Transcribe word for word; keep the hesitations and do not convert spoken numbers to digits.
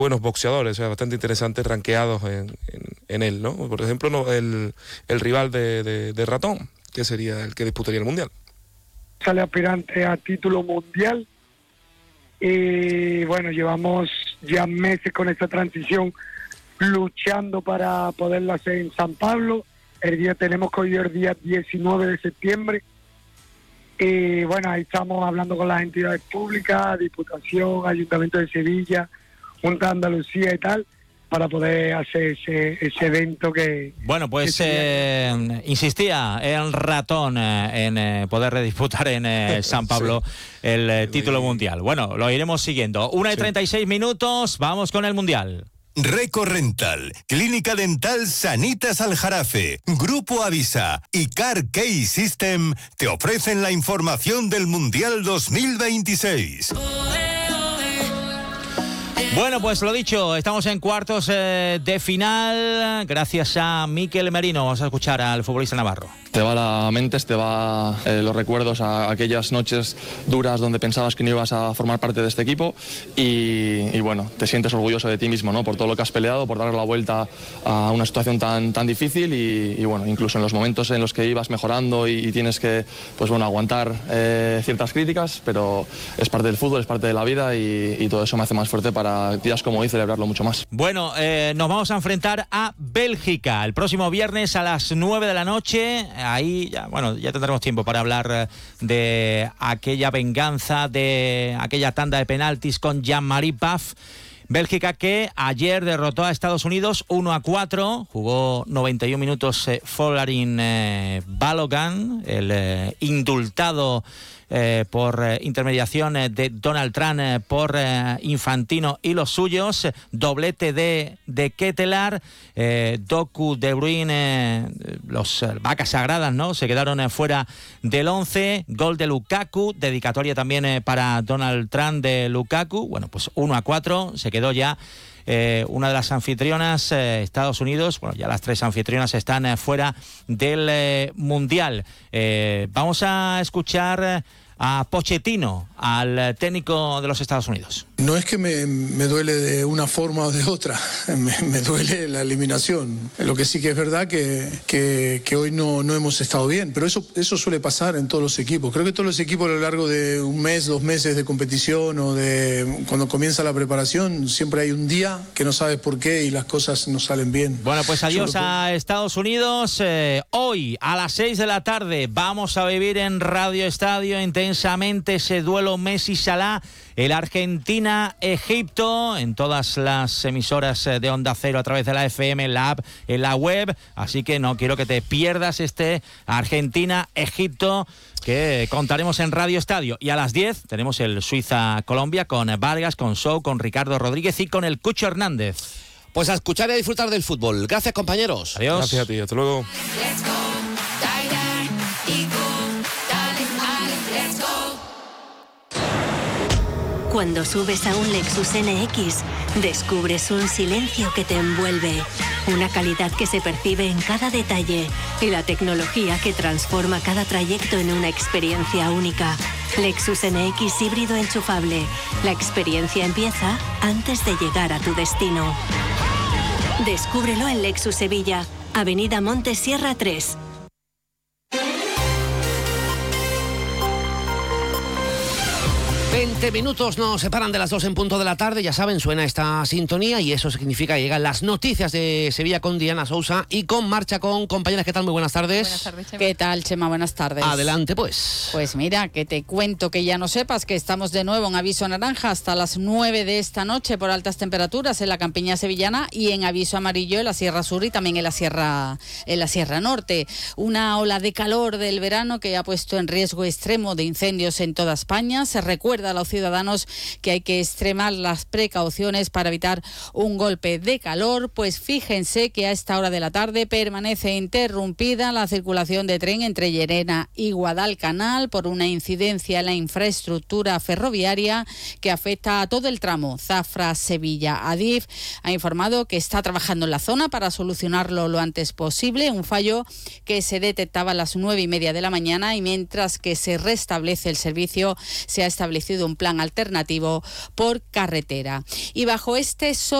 buenos boxeadores, o sea, bastante interesantes, rankeados en, en, en él, ¿no? Por ejemplo, no, el, el rival de, de, de Ratón, que sería el que disputaría el Mundial. Sale aspirante a título mundial y bueno, llevamos ya meses con esta transición luchando para poderlo hacer en San Pablo. El día tenemos que hoy el día diecinueve de septiembre y bueno, ahí estamos hablando con las entidades públicas, Diputación, Ayuntamiento de Sevilla, Junta de Andalucía y tal, para poder hacer ese, ese evento que... Bueno, pues que eh, insistía el Ratón eh, en eh, poder redisputar en eh, San Pablo sí. el eh, título mundial. Bueno, lo iremos siguiendo. Una y treinta y seis minutos, vamos con el Mundial. Recorental, Clínica Dental Sanitas Aljarafe, Grupo Avisa y Car Key System te ofrecen la información del Mundial dos mil veintiséis. Bueno, pues lo dicho, estamos en cuartos eh, de final, gracias a Mikel Merino. Vamos a escuchar al futbolista navarro. Te va la mente, te va eh, los recuerdos a aquellas noches duras donde pensabas que no ibas a formar parte de este equipo y, y bueno, te sientes orgulloso de ti mismo, ¿no? Por todo lo que has peleado, por darle la vuelta a una situación tan, tan difícil y, y bueno, incluso en los momentos en los que ibas mejorando y, y tienes que, pues bueno, aguantar eh, ciertas críticas, pero es parte del fútbol, es parte de la vida y, y todo eso me hace más fuerte para días como hoy celebrarlo mucho más. Bueno, eh, nos vamos a enfrentar a Bélgica el próximo viernes a las nueve de la noche. Ahí ya, bueno, ya tendremos tiempo para hablar de aquella venganza, de aquella tanda de penaltis con Jean-Marie Pfaff. Bélgica que ayer derrotó a Estados Unidos uno a cuatro, jugó noventa y un minutos eh, Folarin eh, Balogun, el eh, indultado Eh, por eh, intermediación eh, de Donald Trump eh, por eh, Infantino y los suyos, doblete de, de Ketelaar, eh, Doku, De Bruyne, eh, los eh, vacas sagradas, ¿no? Se quedaron eh, fuera del once, gol de Lukaku, dedicatoria también eh, para Donald Trump de Lukaku, bueno, pues uno a cuatro, se quedó ya Eh, una de las anfitrionas, eh, Estados Unidos. Bueno, ya las tres anfitrionas están eh, fuera del eh, Mundial. Eh, vamos a escuchar a Pochettino, al técnico de los Estados Unidos. No es que me, me duele de una forma o de otra, me, me duele la eliminación. Lo que sí que es verdad que, que, que hoy no, no hemos estado bien, pero eso, eso suele pasar en todos los equipos. Creo que todos los equipos a lo largo de un mes, dos meses de competición o de cuando comienza la preparación, siempre hay un día que no sabes por qué y las cosas no salen bien. Bueno, pues adiós a Estados Unidos. Eh, hoy a las seis de la tarde vamos a vivir en Radio Estadio intensamente ese duelo Messi-Salah, el Argentina-Egipto, en todas las emisoras de Onda Cero, a través de la F M, en la app, en la web. Así que no quiero que te pierdas este Argentina-Egipto que contaremos en Radio Estadio. Y a las diez tenemos el Suiza-Colombia con Vargas, con Sou, con Ricardo Rodríguez y con el Cucho Hernández. Pues a escuchar y a disfrutar del fútbol. Gracias, compañeros. Adiós. Gracias a ti, hasta luego. Cuando subes a un Lexus N X, descubres un silencio que te envuelve, una calidad que se percibe en cada detalle y la tecnología que transforma cada trayecto en una experiencia única. Lexus N X híbrido enchufable. La experiencia empieza antes de llegar a tu destino. Descúbrelo en Lexus Sevilla, Avenida Montes Sierra tres. veinte minutos nos separan de las dos en punto de la tarde. Ya saben, suena esta sintonía y eso significa que llegan las noticias de Sevilla con Diana Sousa y con Marcha con compañeras. ¿Qué tal? Muy buenas tardes. Buenas tardes, Chema. ¿Qué tal, Chema? Buenas tardes. Adelante, pues. Pues mira, que te cuento que ya no sepas que estamos de nuevo en aviso naranja hasta las nueve de esta noche por altas temperaturas en la campiña sevillana y en aviso amarillo en la Sierra Sur y también en la Sierra, en la Sierra Norte. Una ola de calor del verano que ha puesto en riesgo extremo de incendios en toda España. Se recuerda a los ciudadanos que hay que extremar las precauciones para evitar un golpe de calor. Pues fíjense que a esta hora de la tarde permanece interrumpida la circulación de tren entre Llerena y Guadalcanal por una incidencia en la infraestructura ferroviaria que afecta a todo el tramo Zafra-Sevilla. Adif ha informado que está trabajando en la zona para solucionarlo lo antes posible, un fallo que se detectaba a las nueve y media de la mañana y mientras que se restablece el servicio se ha establecido establecido un plan alternativo por carretera. Y bajo este